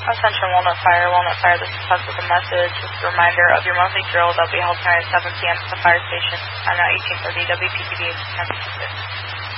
Ascension Walnut Fire. Walnut Fire, this is Huck with a message. Just a reminder of your monthly drill that will be held tonight at 7 p.m. at the fire station on 1830 WPTV.